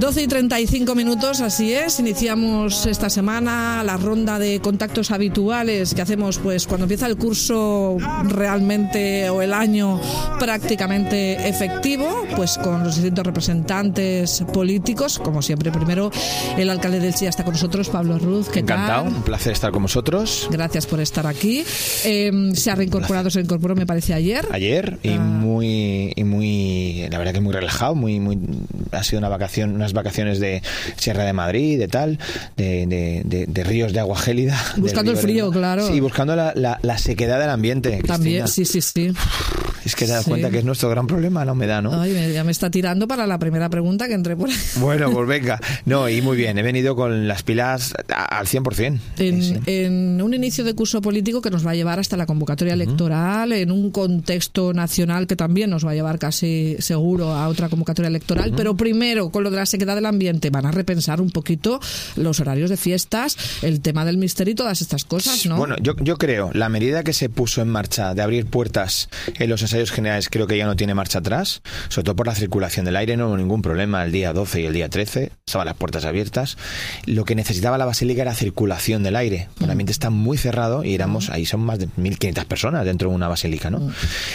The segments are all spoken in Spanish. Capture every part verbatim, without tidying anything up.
doce y treinta y cinco minutos, así es. Iniciamos esta semana la ronda de contactos habituales que hacemos pues cuando empieza el curso realmente o el año prácticamente efectivo, pues con los distintos representantes políticos. Como siempre, primero el alcalde de Elche ya está con nosotros, Pablo Ruz. ¿Qué Encantado, tal? Un placer estar con vosotros. Gracias por estar aquí. Eh, se ha reincorporado, se reincorporó me parece ayer. Ayer y ah. muy y muy, la verdad que muy relajado, muy muy ha sido una vacación, unas vacaciones de Sierra de Madrid, de tal, de, de, de, de ríos de agua gélida. Buscando el frío, de, claro. Sí, buscando la, la, la sequedad del ambiente. También, Cristina. sí, sí, sí. Es que te das sí. cuenta que es nuestro gran problema, la humedad, ¿no? Ay, ya me está tirando para la primera pregunta que entré por ahí. Bueno, pues venga. No, y muy bien, he venido con las pilas al cien por ciento. En, sí. en un inicio de curso político que nos va a llevar hasta la convocatoria electoral, uh-huh. en un contexto nacional que también nos va a llevar casi seguro a otra convocatoria electoral, uh-huh. pero primero, con lo de la sequedad del ambiente, van a repensar un poquito los horarios de fiestas, el tema del misterio y todas estas cosas, ¿no? Bueno, yo, yo creo, la medida que se puso en marcha de abrir puertas en los ensayos generales, creo que ya no tiene marcha atrás, sobre todo por la circulación del aire, no hubo ningún problema el día doce y el día trece, estaban las puertas abiertas. Lo que necesitaba la Basílica era circulación del aire, el ambiente está muy cerrado y éramos, ahí son más de mil quinientas personas dentro de una basílica, ¿no?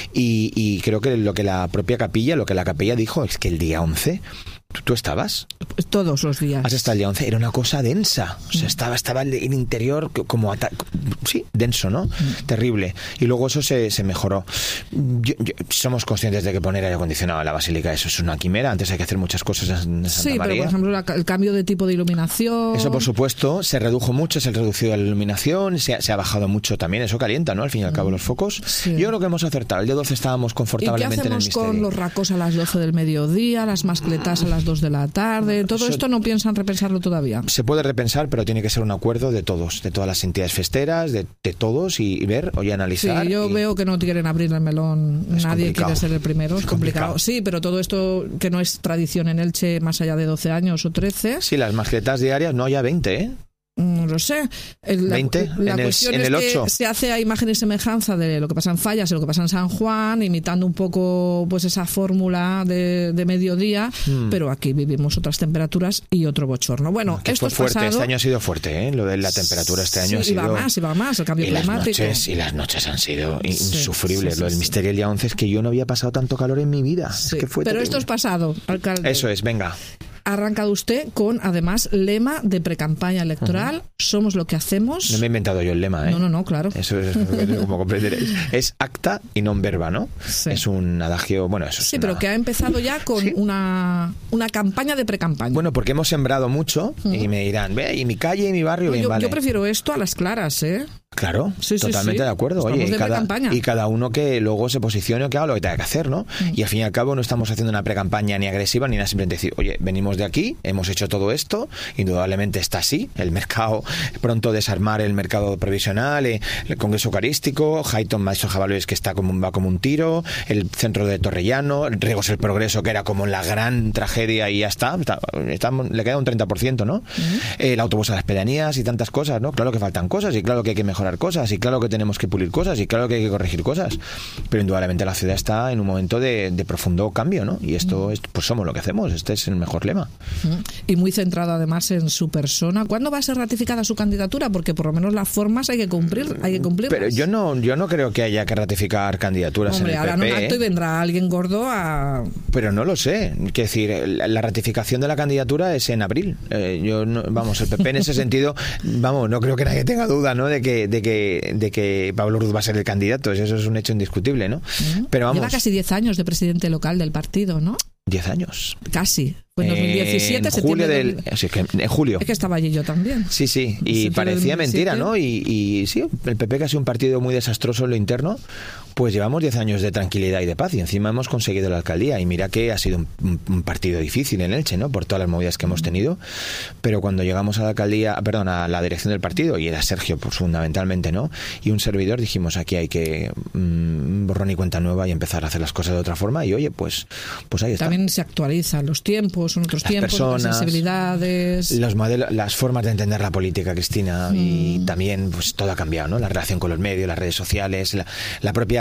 Y, y creo que lo que la propia capilla, lo que la capilla dijo es que el día once ¿Tú, ¿Tú estabas? Todos los días. Has estado el día once, era una cosa densa. O sea, estaba, estaba el interior como... Ata- sí, denso, ¿no? Mm. Terrible. Y luego eso se, se mejoró. Yo, yo, somos conscientes de que poner aire acondicionado en la basílica, eso es una quimera. Antes hay que hacer muchas cosas en Santa sí, María. Sí, pero por ejemplo, la, el cambio de tipo de iluminación... Eso, por supuesto, se redujo mucho, se ha reducido la iluminación, se ha, se ha bajado mucho también. Eso calienta, ¿no? Al fin y al cabo, los focos. Sí. Yo creo que hemos acertado. El día doce estábamos confortablemente en el misterio. ¿Y qué hacemos con los racos a las doce del mediodía, las mascletas a las dos de la tarde? Todo Eso, esto no piensan repensarlo todavía. Se puede repensar, pero tiene que ser un acuerdo de todos, de todas las entidades festeras, de, de todos, y, y ver y analizar. Sí, yo y... veo que no quieren abrir el melón, es nadie complicado. quiere ser el primero, es, es complicado. complicado. Sí, pero todo esto que no es tradición en Elche más allá de doce años o trece. Sí, las mascletas diarias, no ya veinte, ¿eh? No lo sé. El, veinte la, la en cuestión el, en es el ocho. Que se hace a imagen y semejanza de lo que pasa en Fallas y lo que pasa en San Juan, imitando un poco pues esa fórmula de, de mediodía, hmm. pero aquí vivimos otras temperaturas y otro bochorno. Bueno, que esto fue es fuerte. Pasado. Este año ha sido fuerte, ¿eh? Lo de la temperatura este año sí, ha sido... Y va más, y va más, el cambio y climático. Las noches, y las noches han sido sí, insufribles. sí, sí, lo del sí. misterio el día once es que yo no había pasado tanto calor en mi vida. Sí. Es que fue pero terrible. esto es pasado, alcalde. Eso es, venga. Ha arrancado usted con, además, lema de precampaña electoral. Uh-huh. Somos lo que hacemos. No me he inventado yo el lema, ¿eh? No, no, no, claro. Eso es como comprenderéis. Es acta y non verba, ¿no? Sí. Es un adagio, bueno, eso es Sí, una... pero que ha empezado ya con sí. una, una campaña de precampaña. Bueno, porque hemos sembrado mucho uh-huh. y me dirán, ve, y mi calle y mi barrio, no, bien, yo, vale. Yo prefiero esto a las claras, ¿eh? Claro, sí, totalmente sí, sí. de acuerdo. Oye, y cada, y cada uno que luego se posicione o que haga lo que tenga que hacer, ¿no? Mm. Y al fin y al cabo no estamos haciendo una precampaña ni agresiva ni nada, simplemente decir, oye, venimos de aquí, hemos hecho todo esto, indudablemente está así, el mercado, pronto desarmar el mercado provisional, eh, el Congreso Eucarístico, Hayton Maestro Jabalíes que está como, va como un tiro, el centro de Torrellano, Riegos el Progreso que era como la gran tragedia y ya está, está, está le queda un treinta por ciento, ¿no? Mm. El autobús a las pedanías y tantas cosas, ¿no? Claro que faltan cosas y claro que hay que mejorar cosas y claro que tenemos que pulir cosas y claro que hay que corregir cosas, pero indudablemente la ciudad está en un momento de, de profundo cambio, ¿no? Y esto es, pues somos lo que hacemos, este es el mejor lema. Y muy centrado además en su persona. ¿Cuándo va a ser ratificada su candidatura? Porque por lo menos las formas hay que cumplir, hay que cumplirlas. Pero yo no, yo no creo que haya que ratificar candidaturas. Hombre, en el P P. Hombre, ahora no acto y vendrá alguien gordo a... Pero no lo sé, quiero decir, la ratificación de la candidatura es en abril. Eh, yo no, vamos, el P P en ese sentido, vamos, no creo que nadie tenga duda, ¿no? De que, de que, de que Pablo Ruz va a ser el candidato, eso es un hecho indiscutible, ¿no? Uh-huh. Pero vamos. Lleva casi diez años de presidente local del partido, ¿no? Diez años. Casi. Fue en dos mil diecisiete, en julio del, del... sí, que en julio. Es que estaba allí yo también. Sí, sí, y parecía mentira, ¿no? Y, y sí, el P P, que ha sido un partido muy desastroso en lo interno, pues llevamos diez años de tranquilidad y de paz y encima hemos conseguido la alcaldía y mira que ha sido un, un partido difícil en Elche, ¿no? Por todas las movidas que hemos tenido, pero cuando llegamos a la alcaldía, perdón, a la dirección del partido, y era Sergio, pues fundamentalmente, ¿no? Y un servidor, dijimos, aquí hay que mmm, borrón y cuenta nueva y empezar a hacer las cosas de otra forma y oye, pues, pues ahí está. También se actualizan los tiempos, son otros las tiempos, personas, otras sensibilidades. Los modelos, las formas de entender la política, Cristina, mm. y también pues todo ha cambiado, ¿no? La relación con los medios, las redes sociales, la, la propia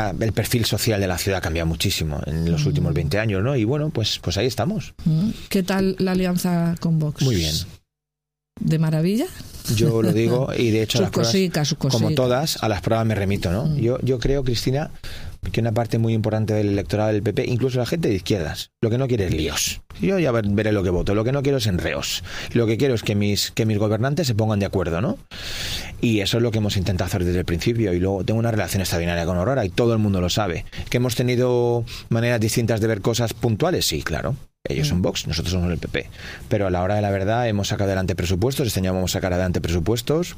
la, el perfil social de la ciudad ha cambiado muchísimo en los mm. últimos veinte años, ¿no? Y bueno, pues, pues ahí estamos. ¿Qué tal la alianza con Vox? Muy bien. ¿De maravilla? Yo lo digo, y de hecho, sus las pruebas, cositas, sus cositas. como todas, a las pruebas me remito, ¿no? Mm. Yo, yo creo, Cristina, que una parte muy importante del electorado del P P, incluso la gente de izquierdas, lo que no quiere es líos. Yo ya veré lo que voto, lo que no quiero es enreos. Lo que quiero es que mis, que mis gobernantes se pongan de acuerdo, ¿no? Y eso es lo que hemos intentado hacer desde el principio. Y luego tengo una relación extraordinaria con Aurora y todo el mundo lo sabe. ¿Que hemos tenido maneras distintas de ver cosas puntuales? Sí, claro. Ellos son Vox, nosotros somos el P P. Pero a la hora de la verdad hemos sacado adelante presupuestos, este año vamos a sacar adelante presupuestos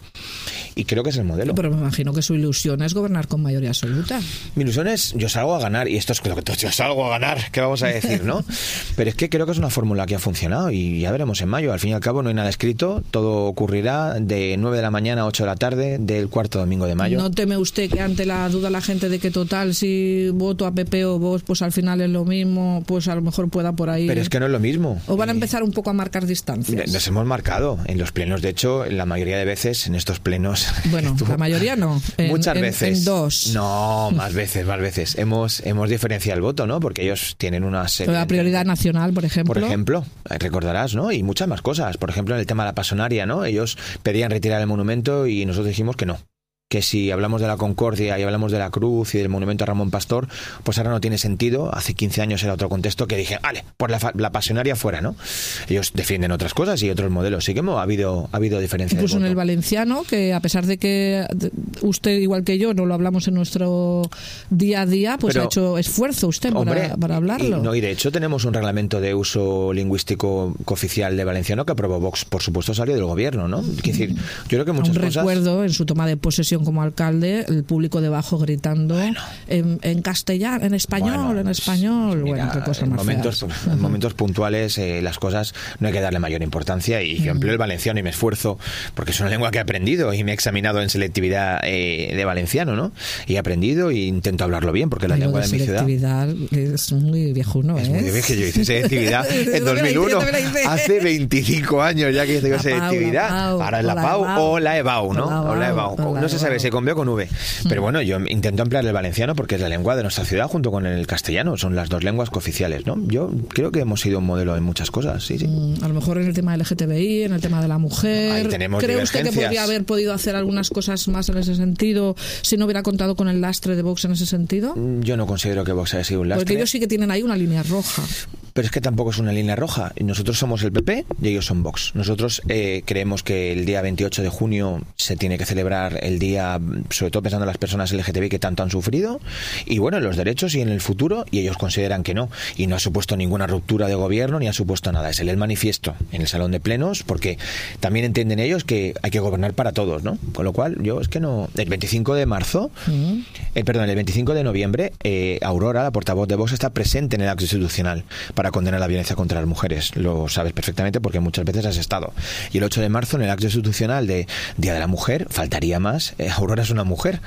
y creo que es el modelo. Pero me imagino que su ilusión es gobernar con mayoría absoluta. Mi ilusión es, yo salgo a ganar, y esto es lo que yo salgo a ganar, ¿qué vamos a decir, no? Pero es que creo que es una fórmula que ha funcionado y ya veremos en mayo. Al fin y al cabo no hay nada escrito, todo ocurrirá de nueve de la mañana a ocho de la tarde del cuarto domingo de mayo. ¿No teme usted que ante la duda la gente de que total, si voto a P P o Vox, pues al final es lo mismo, pues a lo mejor pueda por ahí... Pero es que no es lo mismo. ¿O van a empezar un poco a marcar distancias? Nos hemos marcado en los plenos, de hecho, en la mayoría de veces, en estos plenos... Bueno, la mayoría no. En, muchas en, veces. En dos. No, más veces, más veces. Hemos, hemos diferenciado el voto, ¿no? Porque ellos tienen una serie... La prioridad nacional, por ejemplo. Por ejemplo, recordarás, ¿no? Y muchas más cosas. Por ejemplo, en el tema de la pasonaria, ¿no? Ellos pedían retirar el monumento y nosotros dijimos que no. Que si hablamos de la Concordia y hablamos de la Cruz y del monumento a Ramón Pastor, pues ahora no tiene sentido. Hace quince años era otro contexto que dije, vale, por la, la pasionaria fuera, ¿no? Ellos defienden otras cosas y otros modelos. Sí que hemos, ha habido ha habido diferencias. Incluso en el valenciano, que a pesar de que usted, igual que yo, no lo hablamos en nuestro día a día, pues Pero, ha hecho esfuerzo usted hombre, para, para hablarlo. Y, no, y de hecho tenemos un reglamento de uso lingüístico cooficial de valenciano que aprobó Vox, por supuesto, salió del gobierno, ¿no? Es decir, yo creo que muchas Aún cosas... recuerdo en su toma de posesión como alcalde, el público debajo gritando bueno. en, en castellano, en español, bueno, en español. Mira, bueno, qué cosa en más momentos, en momentos puntuales eh, las cosas no hay que darle mayor importancia y yo empleo el valenciano y me esfuerzo porque es una lengua que he aprendido y me he examinado en selectividad eh, de valenciano, ¿no? Y he aprendido e intento hablarlo bien porque es la Ay, lengua de, de mi ciudad. Selectividad es muy viejuno, ¿eh? Es muy viejo, yo hice selectividad en dos mil uno, hace veinticinco años ya que hice la selectividad. Pau, ahora es la, la Pau EBAU. o la EBAU, ¿no? O la EBAU. O la no se sabe si con B o con V. Pero bueno, yo intento emplear el valenciano porque es la lengua de nuestra ciudad junto con el castellano. Son las dos lenguas cooficiales, ¿no? Yo creo que hemos sido un modelo en muchas cosas, sí, sí. Mm, a lo mejor en el tema L G T B I, en el tema de la mujer. Ahí tenemos ¿Cree usted que podría haber podido hacer algunas cosas más en ese sentido si no hubiera contado con el lastre de Vox en ese sentido? Yo no considero que Vox haya sido un lastre. Porque ellos sí que tienen ahí una línea roja. Pero es que tampoco es una línea roja. Nosotros somos el P P y ellos son Vox. Nosotros eh, creemos que el día veintiocho de junio se tiene que celebrar el día, sobre todo pensando en las personas L G T B I que tanto han sufrido, y bueno, en los derechos y en el futuro, y ellos consideran que no. Y no ha supuesto ninguna ruptura de gobierno, ni ha supuesto nada. Es el manifiesto en el salón de plenos, porque también entienden ellos que hay que gobernar para todos, ¿no? Con lo cual, yo es que no... El veinticinco de marzo, uh-huh. eh, perdón, el veinticinco de noviembre, eh, Aurora, la portavoz de Vox, está presente en el acto institucional para condenar la violencia contra las mujeres. Lo sabes perfectamente porque muchas veces has estado. Y el ocho de marzo, en el acto institucional de Día de la Mujer, faltaría más, eh, Aurora es una mujer.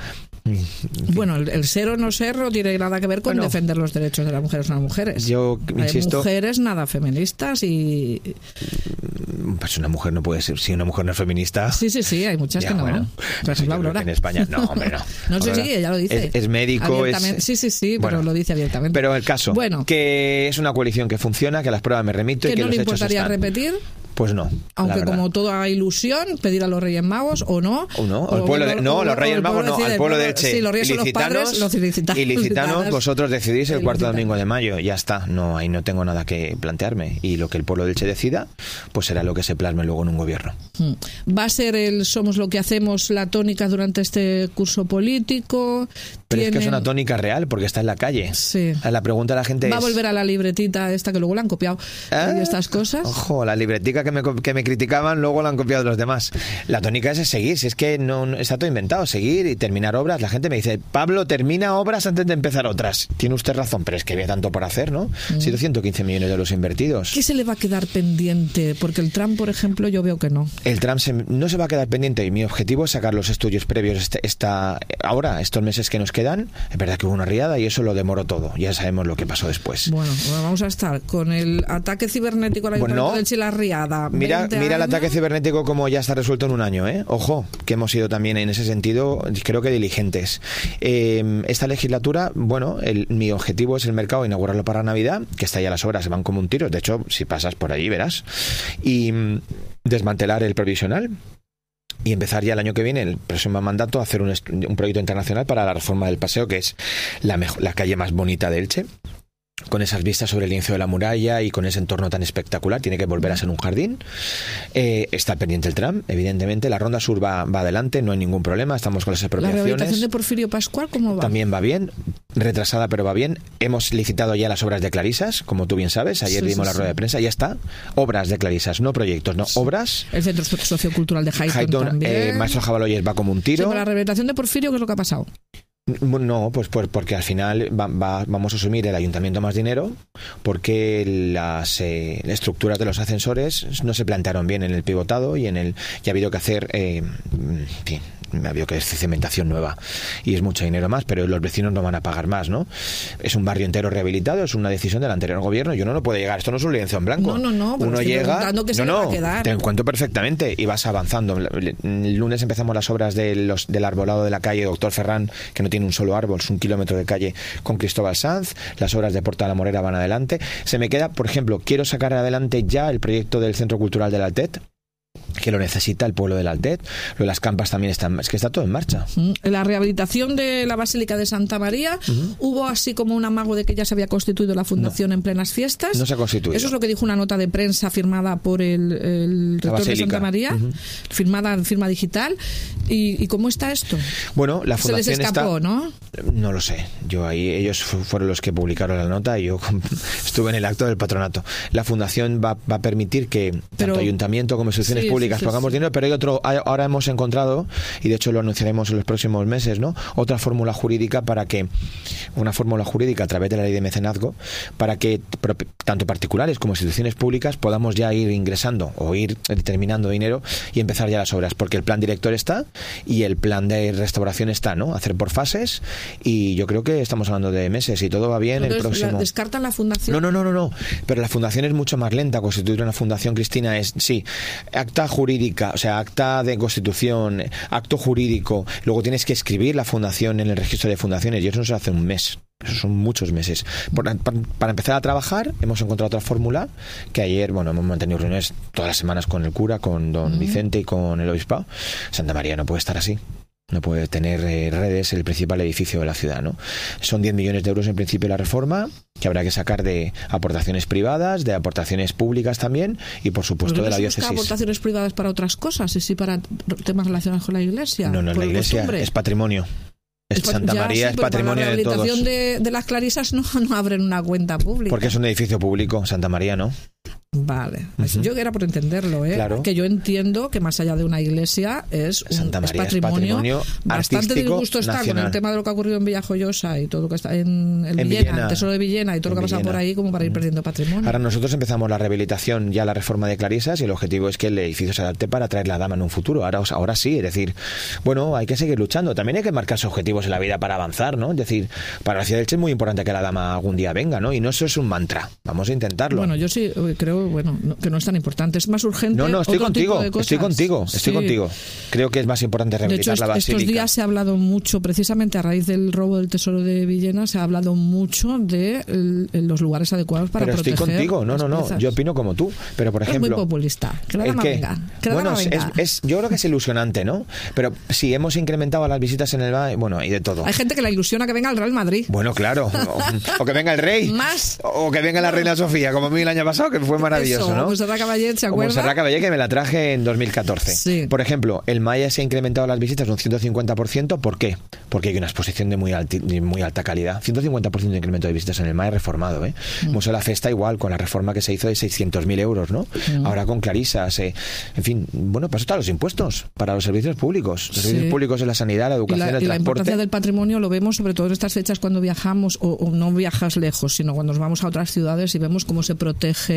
Bueno, el, el ser o no ser no tiene nada que ver con bueno, defender los derechos de las mujeres o las mujeres. Yo insisto, hay mujeres nada feministas y... Pues una mujer no puede ser, si una mujer no es feminista... Sí, sí, sí, hay muchas ya, que no. Bueno, Por ejemplo, Aurora. En España, no, hombre, no. No sé si sí, ella lo dice. Es, es médico, es... Sí, sí, sí, bueno, pero lo dice abiertamente. Pero el caso, bueno, que es una coalición que funciona, que a las pruebas me remito y que no los le hechos importaría están. repetir... Pues no. Aunque como toda ilusión, pedir a los Reyes Magos o no. O no, o el pueblo de, no, o, los Reyes Magos no, al pueblo de Elche. Sí, los Reyes son los padres, los ilicitanos. Ilicitanos, vosotros decidís el cuarto domingo de mayo, ya está. No, ahí no tengo nada que plantearme. Y lo que el pueblo de Elche decida, pues será lo que se plasme luego en un gobierno. ¿Va a ser el somos lo que hacemos la tónica durante este curso político? Pero es que es una tónica real, porque está en la calle. Sí. La pregunta de la gente ¿Va es... a volver a la libretita esta que luego la han copiado? ¿Ah? ¿Y estas cosas? Ojo, la libretica que me, que me criticaban, luego la han copiado los demás. La tónica es seguir, si es que no, no está todo inventado, seguir y terminar obras. La gente me dice, Pablo, termina obras antes de empezar otras. Tiene usted razón, pero es que había tanto por hacer, ¿no? Han mm. sido ciento quince millones de euros invertidos. ¿Qué se le va a quedar pendiente? Porque el tram, por ejemplo, yo veo que no. El tram se, no se va a quedar pendiente y mi objetivo es sacar los estudios previos esta, esta ahora, estos meses que nos quedan quedan. Es verdad que hubo una riada y eso lo demoró todo. Ya sabemos lo que pasó después. Bueno, vamos a estar con el ataque cibernético a la bueno, de Elche y la riada. Mira, mira el ataque cibernético como ya está resuelto en un año, ¿eh? Ojo, que hemos sido también en ese sentido, creo que diligentes. Eh, esta legislatura, bueno, el, mi objetivo es el mercado, inaugurarlo para Navidad, que está ya las obras, se van como un tiro. De hecho, si pasas por allí verás. Y mm, desmantelar el provisional. Y empezar ya el año que viene, el próximo mandato, a hacer un, un proyecto internacional para la reforma del paseo, que es la, mejor, la calle más bonita de Elche, con esas vistas sobre el lienzo de la muralla y con ese entorno tan espectacular. Tiene que volver a ser un jardín. Eh, está pendiente el tram, evidentemente. La Ronda Sur va, va adelante, no hay ningún problema. Estamos con las expropiaciones. ¿La rehabilitación de Porfirio Pascual cómo va? También va bien, retrasada pero va bien. Hemos licitado ya las obras de Clarisas, como tú bien sabes. Ayer sí, dimos sí, la rueda sí. de prensa, ya está. Obras de Clarisas, no proyectos, no, sí. obras. El Centro Sociocultural de Highton, Highton también. Eh, Maestro Jabaloyes va como un tiro. Sí, la rehabilitación de Porfirio, ¿qué es lo que ha pasado? No, pues, pues porque al final va, va, vamos a asumir el ayuntamiento más dinero, porque las eh, estructuras de los ascensores no se plantearon bien en el pivotado y en el y ha habido que hacer eh, en fin, ha habido que hacer cementación nueva y es mucho dinero más, pero los vecinos no van a pagar más, ¿no? Es un barrio entero rehabilitado, es una decisión del anterior gobierno. Yo no lo puedo llegar, esto no es un lienzo en blanco. No, no, no, uno llega, que no, no, te cuento perfectamente y vas avanzando. El lunes empezamos las obras de los, del arbolado de la calle Doctor Ferrán, que no tiene un solo árbol, es un kilómetro de calle, con Cristóbal Sanz. Las obras de Porta de la Morera van adelante. Se me queda, por ejemplo, quiero sacar adelante ya el proyecto del Centro Cultural del Altet, que lo necesita el pueblo del Altet. Lo de las campas también están, es que está todo en marcha. La rehabilitación de la Basílica de Santa María, uh-huh. hubo así como un amago de que ya se había constituido la fundación no. en plenas fiestas. No se ha constituido. Eso es lo que dijo una nota de prensa firmada por el, el rector de Santa María, uh-huh. firmada en firma digital. ¿Y, ¿Y cómo está esto? Bueno, la fundación se les escapó, está... ¿no? No lo sé. Yo ahí ellos fueron los que publicaron la nota y yo estuve en el acto del patronato. La fundación va, va a permitir que Pero, tanto ayuntamiento como instituciones sí, públicas sí, sí, pagamos sí. dinero, pero hay otro, hay, ahora hemos encontrado, y de hecho lo anunciaremos en los próximos meses, ¿no? Otra fórmula jurídica para que, una fórmula jurídica a través de la ley de mecenazgo, para que tanto particulares como instituciones públicas podamos ya ir ingresando o ir determinando dinero y empezar ya las obras, porque el plan director está y el plan de restauración está, ¿no? Hacer por fases, y yo creo que estamos hablando de meses y todo va bien. Entonces, el próximo... ¿descartan la fundación? No, no, no, no, no, pero la fundación es mucho más lenta. Constituir una fundación, Cristina, es, sí, acta jurídica, o sea, acta de constitución, acto jurídico, luego tienes que escribir la fundación en el registro de fundaciones y eso no se hace en un mes. Eso son muchos meses. Por, para, para empezar a trabajar, hemos encontrado otra fórmula que ayer, bueno, hemos mantenido reuniones todas las semanas con el cura, con don uh-huh. Vicente y con el obispado. Santa María no puede estar así. No puede tener eh, redes el principal edificio de la ciudad, ¿no? Son diez millones de euros en principio la reforma, que habrá que sacar de aportaciones privadas, de aportaciones públicas también, y por supuesto ¿Pero de la no diócesis. ¿No aportaciones privadas para otras cosas y sí para temas relacionados con la iglesia? No, no es la iglesia, costumbre. Es patrimonio. Santa ya, María sí, es patrimonio para la de todos. La de, de las Clarisas no, no abren una cuenta pública. Porque es un edificio público, Santa María no. Vale, uh-huh. yo era por entenderlo, ¿eh? Claro. Que yo entiendo que más allá de una iglesia es, un, Santa María es patrimonio, es patrimonio bastante disgusto está nacional. Con el tema de lo que ha ocurrido en Villajoyosa y todo lo que está en, el en Villena, Villena, el Tesoro de Villena y todo lo que ha pasado por ahí como para ir perdiendo patrimonio. Ahora nosotros empezamos la rehabilitación, ya la reforma de Clarisas, y el objetivo es que el edificio se adapte para traer la dama en un futuro. Ahora, ahora sí, es decir, bueno, hay que seguir luchando. También hay que marcarse objetivos en la vida para avanzar, ¿no? Es decir, para la ciudad de Elche es muy importante que la dama algún día venga, ¿no? Y no eso es un mantra. Vamos a intentarlo. Bueno, yo sí creo, bueno, que no es tan importante, es más urgente. No, no, estoy otro contigo, tipo de cosas. estoy contigo, estoy sí. contigo. Creo que es más importante rehabilitar de hecho, la basílica. Estos días se ha hablado mucho, precisamente a raíz del robo del Tesoro de Villena, se ha hablado mucho de el, los lugares adecuados para pero proteger. Pero estoy contigo, no, no, no, piezas. yo opino como tú, pero por ejemplo... Es muy populista, que la dama venga, que la bueno, dama venga. Es, es, yo creo que es ilusionante, ¿no? Pero si hemos incrementado las visitas en el bar, bueno, hay de todo. Hay gente que la ilusiona que venga el Real Madrid. Bueno, claro, o, o que venga el Rey. Más. O que venga la Reina Sofía, como a mí el año pasado, que fue maravilloso, Eso, ¿no? Montserrat Caballé, ¿se acuerda? Montserrat Caballé, que me la traje en dos mil catorce. Sí. Por ejemplo, el Maya se ha incrementado las visitas un ciento cincuenta por ciento. ¿Por qué? Porque hay una exposición de muy, alti, de muy alta calidad. ciento cincuenta por ciento de incremento de visitas en el Maya reformado, ¿eh? Mm. Museo de la Festa igual, con la reforma que se hizo de seiscientos mil euros, ¿no? Mm. Ahora con Clarisas, eh, en fin, bueno, pues todos los impuestos para los servicios públicos. Los sí. servicios públicos en la sanidad, la educación, y la, el y transporte. La importancia del patrimonio lo vemos sobre todo en estas fechas cuando viajamos, o, o no viajas lejos, sino cuando nos vamos a otras ciudades y vemos cómo se protege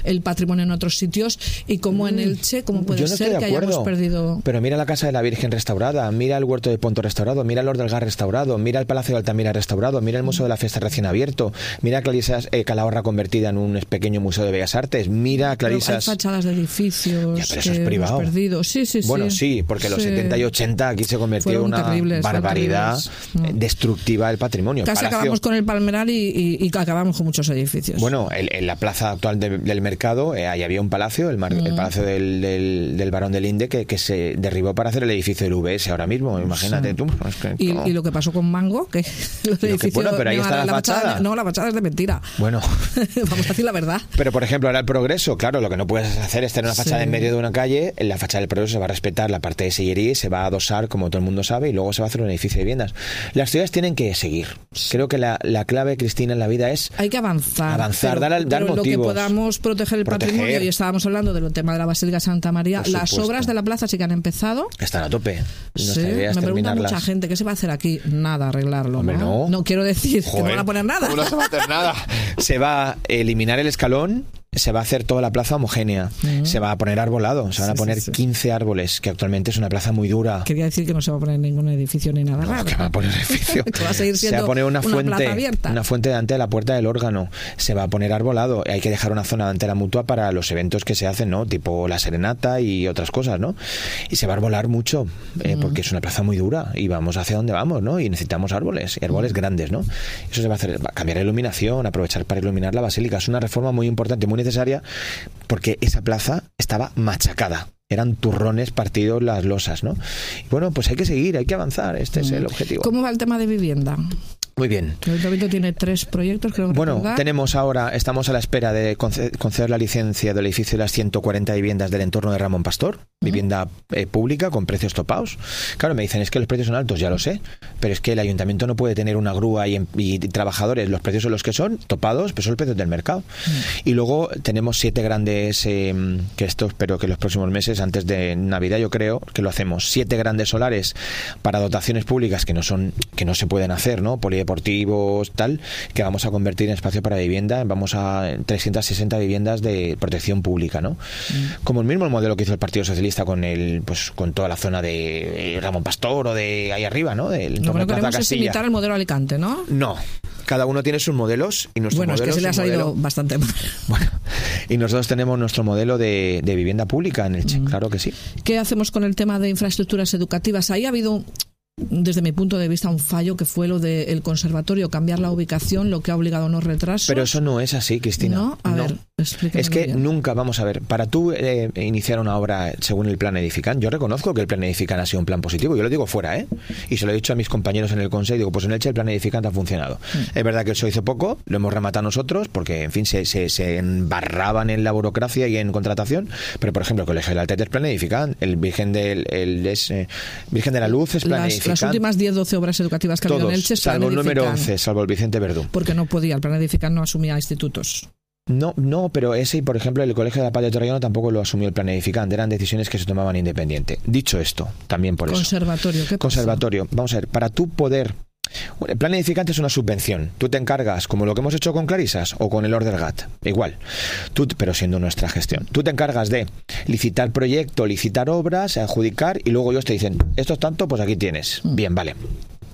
el patrimonio en otros sitios y cómo en Elche, cómo puede Yo no ser que hayamos perdido... Pero mira la Casa de la Virgen restaurada, mira el Huerto de Ponto restaurado, mira el Ordelgar restaurado, mira el Palacio de Altamira restaurado, mira el Museo de la Fiesta recién abierto, mira Clarisas eh, Calahorra convertida en un pequeño museo de Bellas Artes, mira Clarisas... Hay fachadas de edificios ya, pero eso que es privado. hemos perdido. Sí, sí, sí. Bueno, sí, porque los sí. setenta y ochenta aquí se convirtió en una terribles, barbaridad destructiva del patrimonio. Casi Palacio... acabamos con el Palmeral y, y, y acabamos con muchos edificios. Bueno, el, en la plaza actual de, del mercado, eh, ahí había un palacio, el, mar, mm. el palacio del, del, del Barón de Linde, que, que se derribó para hacer el edificio del U B S ahora mismo, imagínate sí. tú. Es que, y, no. y lo que pasó con Mango, que los edificios... Bueno, pero ahí no, está la, la fachada. fachada. No, la fachada es de mentira. Bueno. Vamos a decir la verdad. Pero, por ejemplo, ahora el Progreso, claro, lo que no puedes hacer es tener una fachada sí. en medio de una calle, en la fachada del Progreso se va a respetar la parte de sillería, se va a adosar, como todo el mundo sabe, y luego se va a hacer un edificio de viviendas. Las ciudades tienen que seguir. Creo que la, la clave, Cristina, en la vida es... Hay que avanzar. Avanzar, pero, dar, dar pero motivos. Lo que podamos proteger el proteger. patrimonio, y estábamos hablando del tema de la Basílica Santa María, las obras de la plaza sí que han empezado. Están a tope. Sí, me pregunta mucha gente, ¿qué se va a hacer aquí? Nada, arreglarlo. Hombre, ¿no? no. no quiero decir Joder, que no van a poner nada. No se va a hacer nada. Se va a eliminar el escalón, se va a hacer toda la plaza homogénea, uh-huh. se va a poner arbolado, se van sí, a poner sí, sí. quince árboles, que actualmente es una plaza muy dura. Quería decir que no se va a poner ningún edificio ni nada no, raro. que va a poner edificio. que va a seguir siendo se va a poner una, una fuente, plaza abierta. Una fuente delante de la puerta del órgano, se va a poner arbolado, hay que dejar una zona delante de la mutua para los eventos que se hacen, ¿no? Tipo la serenata y otras cosas, ¿no? Y se va a arbolar mucho, eh, uh-huh. porque es una plaza muy dura y vamos hacia donde vamos, ¿no? Y necesitamos árboles, y árboles uh-huh. grandes, ¿no? Eso se va a hacer, va a cambiar la iluminación, aprovechar para iluminar la basílica. Es una reforma muy importante, muy necesaria, porque esa plaza estaba machacada. Eran turrones partidos las losas, ¿no? Y bueno, pues hay que seguir, hay que avanzar. Este mm. es el objetivo. ¿Cómo va el tema de vivienda? Muy bien. El Ayuntamiento tiene tres proyectos, creo. Bueno, recordar. tenemos ahora, estamos a la espera de conceder la licencia del edificio de las ciento cuarenta viviendas del entorno de Ramón Pastor, uh-huh. vivienda eh, pública con precios topados. Claro, me dicen, es que los precios son altos, ya lo sé, pero es que el Ayuntamiento no puede tener una grúa y, y trabajadores, los precios son los que son, topados, pero son los precios del mercado. Uh-huh. Y luego tenemos siete grandes, eh, que esto espero que los próximos meses, antes de Navidad yo creo, que lo hacemos, siete grandes solares para dotaciones públicas que no son, que no se pueden hacer, ¿no? Polideportivos, tal, que vamos a convertir en espacio para vivienda, vamos a trescientas sesenta viviendas de protección pública, ¿no? Mm. Como el mismo modelo que hizo el Partido Socialista con el, pues con toda la zona de Ramón Pastor o de ahí arriba, ¿no? Del Lo que no queremos es imitar el modelo Alicante, ¿no? No. Cada uno tiene sus modelos y nuestro bueno, modelo es que se le ha salido modelo... bastante mal. Bueno, y nosotros tenemos nuestro modelo de, de vivienda pública en Elche, mm. claro que sí. ¿Qué hacemos con el tema de infraestructuras educativas? Ahí ha habido, desde mi punto de vista, un fallo que fue lo del conservatorio, cambiar la ubicación, lo que ha obligado a unos retrasos. Pero eso no es así, Cristina. No, a no. ver, explíqueme Es que bien. nunca, vamos a ver, para tú eh, iniciar una obra según el plan Edifican, yo reconozco que el plan Edifican ha sido un plan positivo, yo lo digo fuera, ¿eh? Y se lo he dicho a mis compañeros en el Consejo, digo, pues en Elche el plan Edifican ha funcionado. Mm. Es verdad que eso hizo poco, lo hemos rematado nosotros, porque, en fin, se, se, se embarraban en la burocracia y en contratación, pero, por ejemplo, el Colegio del Altete es plan Edifican, el Virgen, del, el, es, eh, Virgen de la Luz es plan las, Edifican. Las últimas diez doce obras educativas que ha habido en Elche, salvo el número once, salvo el Vicente Verdú. Porque no podía, el plan Edifican no asumía institutos. No, no, pero ese y por ejemplo el Colegio de la Paz de Torrellano tampoco lo asumió el plan edificante, eran decisiones que se tomaban independiente. Dicho esto, también por Conservatorio, eso. ¿qué pasa? Conservatorio, vamos a ver, para tú poder... El plan edificante es una subvención. Tú te encargas, como lo que hemos hecho con Clarisas o con el Ordergat, igual, tú, pero siendo nuestra gestión. Tú te encargas de licitar proyecto, licitar obras, adjudicar y luego ellos te dicen, esto es tanto, pues aquí tienes. Mm. Bien, vale.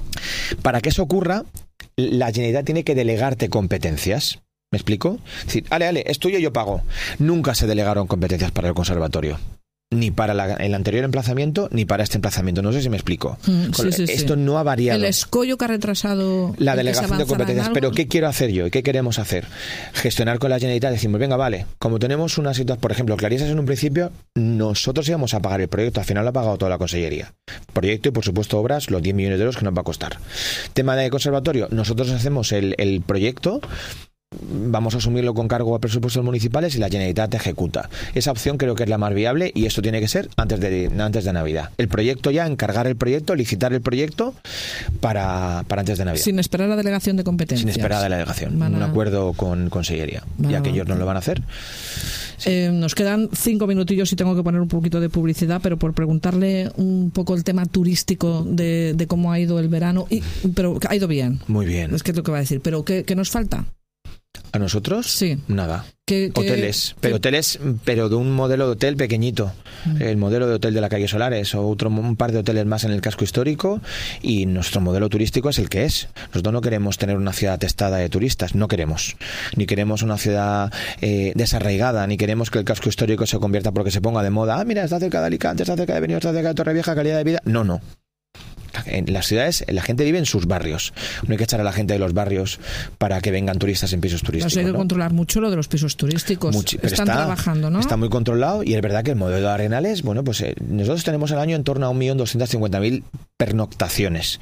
Para que eso ocurra, la Generalitat tiene que delegarte competencias. ¿Me explico? Es decir, ale, ale, es tuyo, yo pago. Nunca se delegaron competencias para el conservatorio. Ni para la, el anterior emplazamiento, ni para este emplazamiento. No sé si me explico. Mm, sí, sí, Esto sí. no ha variado. El escollo que ha retrasado... La delegación de competencias. Pero ¿qué quiero hacer yo? ¿Y qué queremos hacer? Gestionar con la Generalitat. Decimos, venga, vale, como tenemos una situación... Por ejemplo, Clarisas en un principio, nosotros íbamos a pagar el proyecto. Al final lo ha pagado toda la consellería. Proyecto y, por supuesto, obras, los diez millones de euros que nos va a costar. Tema de conservatorio. Nosotros hacemos el, el proyecto... Vamos a asumirlo con cargo a presupuestos municipales y la Generalitat ejecuta. Esa opción creo que es la más viable y esto tiene que ser antes de, antes de Navidad. El proyecto ya, encargar el proyecto, licitar el proyecto para, para antes de Navidad. Sin esperar la delegación de competencias. Sin esperar a la delegación. Van a... Un acuerdo con Consellería. Van ya a... que ellos no lo van a hacer. Sí. Eh, nos quedan cinco minutillos y tengo que poner un poquito de publicidad, pero por preguntarle un poco el tema turístico de, de cómo ha ido el verano. Y, pero ha ido bien. Muy bien. Es que es lo que va a decir. Pero ¿qué, qué nos falta? ¿A nosotros? Sí. Nada. ¿Qué, qué, hoteles, pero qué? hoteles, pero de un modelo de hotel pequeñito. Mm. El modelo de hotel de la calle Solares o otro un par de hoteles más en el casco histórico, y nuestro modelo turístico es el que es. Nosotros no queremos tener una ciudad atestada de turistas, no queremos. Ni queremos una ciudad eh, desarraigada, ni queremos que el casco histórico se convierta porque se ponga de moda. Ah, mira, está cerca de Alicante, está cerca de Benidorm, está cerca de Torrevieja, calidad de vida. No, no. En las ciudades la gente vive en sus barrios. No hay que echar a la gente de los barrios para que vengan turistas en pisos turísticos. Pero hay que ¿no? controlar mucho lo de los pisos turísticos. Muchi- Están está, trabajando, ¿no? Está muy controlado, y es verdad que el modelo de Arenales, bueno, pues eh, nosotros tenemos al año en torno a un millón doscientas cincuenta mil pernoctaciones.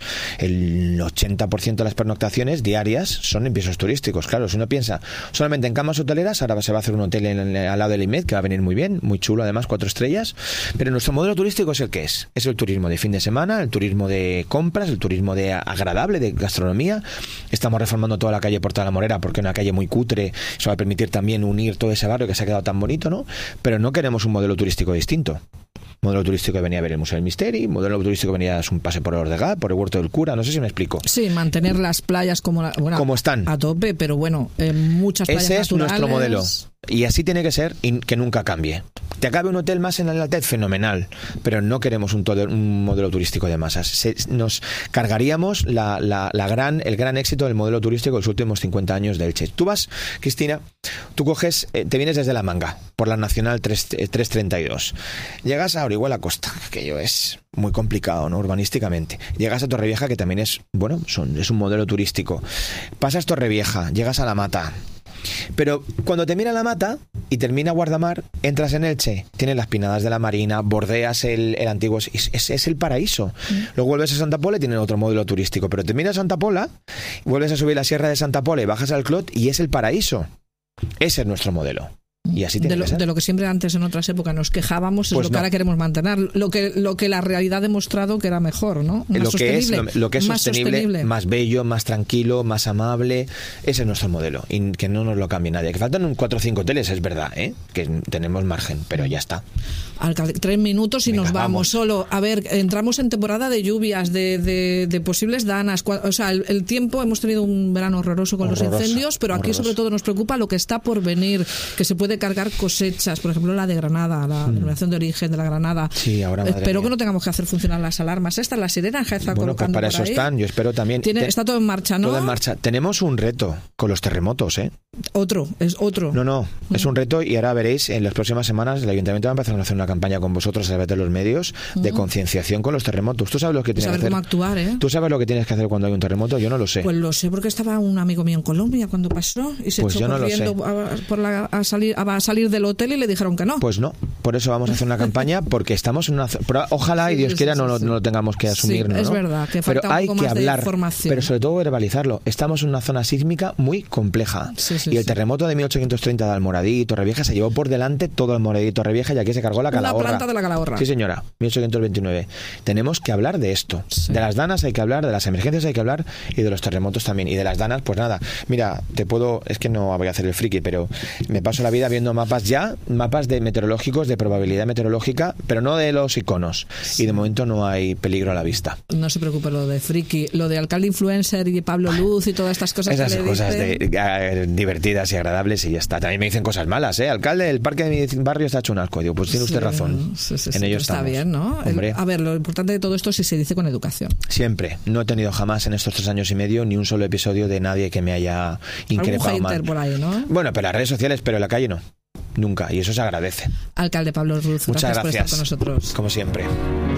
El ochenta por ciento de las pernoctaciones diarias son en pisos turísticos. Claro, si uno piensa solamente en camas hoteleras, ahora se va a hacer un hotel en, en, al lado del I M E D que va a venir muy bien, muy chulo además, cuatro estrellas. Pero nuestro modelo turístico es el que es. Es el turismo de fin de semana, el turismo de compras, el turismo de agradable, de gastronomía. Estamos reformando toda la calle Porta de la Morera porque es una calle muy cutre. Eso va a permitir también unir todo ese barrio que se ha quedado tan bonito, ¿no? Pero no queremos un modelo turístico distinto. Modelo turístico que venía a ver el Museo del Misteri, modelo turístico que venía a un pase por el Ordegat, por el Huerto del Cura, no sé si me explico. Sí, mantener las playas como, la, bueno, como están. A tope, pero bueno, eh, muchas playas Ese naturales. Es nuestro modelo. Y así tiene que ser, y que nunca cambie. Te acabe un hotel más en el Altet, fenomenal, pero no queremos un, todo, un modelo turístico de masas. Se, nos cargaríamos la, la, la gran, el gran éxito del modelo turístico de los últimos cincuenta años de Elche. Tú vas, Cristina, tú coges, eh, te vienes desde La Manga, por la Nacional trescientos treinta y dos. Llegas a Orihuela Costa, que aquello es muy complicado, ¿no? Urbanísticamente. Llegas a Torrevieja, que también es, bueno, son, es un modelo turístico. Pasas Torrevieja, llegas a La Mata. Pero cuando termina La Mata y termina Guardamar, entras en Elche, tienes las Pinadas de la Marina, bordeas el, el antiguo, es, es, es el paraíso. Mm. Luego vuelves a Santa Pola y tienes otro modelo turístico, pero terminas Santa Pola, vuelves a subir la Sierra de Santa Pola y bajas al Clot y es el paraíso. Ese es nuestro modelo. Y así tiene de, lo, que ser. de lo que siempre antes en otras épocas nos quejábamos, pues es lo que no. ahora queremos mantener, lo que lo que la realidad ha demostrado que era mejor, ¿no? Más lo que es lo, lo que es más sostenible, sostenible, más bello, más tranquilo, más amable, ese es nuestro modelo y que no nos lo cambie nadie. Que faltan cuatro o cinco hoteles, es verdad, ¿eh? Que tenemos margen, pero ya está. Alcalde, tres minutos y Venga, nos vamos. vamos. Solo, a ver, entramos en temporada de lluvias, de, de, de posibles danas. O sea, el, el tiempo, hemos tenido un verano horroroso con horroroso, los incendios, pero horroroso. Aquí sobre todo nos preocupa lo que está por venir, que se puede cargar cosechas, por ejemplo la de Granada, la denominación mm. de origen de la Granada. Sí, ahora espero mía. que no tengamos que hacer funcionar las alarmas. Estas, las sirenas que está bueno, colocando pues para eso por ahí. están, yo espero también. Tiene, Te, está todo en marcha, ¿no? Todo en marcha. Tenemos un reto con los terremotos, ¿eh? Otro, es otro. No, no, mm. es un reto y ahora veréis, en las próximas semanas el Ayuntamiento va a empezar a hacer una campaña con vosotros a través de los medios de mm. concienciación con los terremotos. Tú sabes lo que tienes que hacer. Cómo actuar, ¿eh? Tú sabes lo que tienes que hacer cuando hay un terremoto, yo no lo sé. Pues lo sé porque estaba un amigo mío en Colombia cuando pasó y se pues echó no corriendo a, por la, a, salir, a salir del hotel y le dijeron que no. Pues no, por eso vamos a hacer una campaña porque estamos en una... Ojalá y Dios sí, quiera sí, no, sí. no lo tengamos que asumir, sí, ¿no? es verdad, que falta pero un hay poco que más hablar, de información. Pero sobre todo verbalizarlo. Estamos en una zona sísmica muy compleja sí, sí, y el sí. terremoto de mil ochocientos treinta de Almoradí y Torrevieja se llevó por delante todo Almoradí y Torrevieja y aquí se cargó la calahorra. La planta de la calahorra. Sí, señora, mil ochocientos veintinueve. Tenemos que hablar de esto. Sí. De las danas hay que hablar, de las emergencias hay que hablar y de los terremotos también. Y de las danas, pues nada. Mira, te puedo... Es que no voy a hacer el friki, pero me paso la vida viendo mapas ya, mapas de meteorológicos, de probabilidad meteorológica, pero no de los iconos. Sí. Y de momento no hay peligro a la vista. No se preocupe lo de friki, lo de alcalde influencer y Pablo Luz y todas estas cosas. Esas que le cosas dicen... de, eh, divertidas y agradables y ya está. También me dicen cosas malas, ¿eh? Alcalde, el parque de mi barrio está hecho un asco. Digo, pues tiene usted sí, razón. Sí, sí, en sí, ello está estamos. bien, ¿no? Hombre. El, a ver, lo importante de todo esto es si se dice con educación. Siempre. No he tenido jamás en estos tres años y medio ni un solo episodio de nadie que me haya increpado Algún hater mal. Por ahí, ¿no? Bueno, pero las redes sociales, pero en la calle no. Nunca. Y eso se agradece. Alcalde Pablo Luz, muchas gracias, gracias por estar con nosotros. Como siempre.